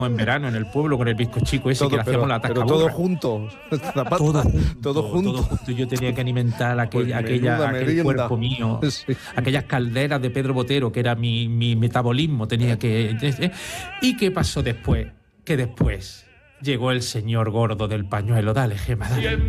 en verano en el pueblo con el bizcochico ese que le hacíamos la tasca. Pero todos juntos. Todo junto. Yo tenía que alimentar aquel cuerpo mío, sí. Aquellas calderas de Pedro Botero, que era mi metabolismo. Tenía que... ¿Y qué pasó después? Que después llegó el señor gordo del pañuelo. Dale, Gema, dale.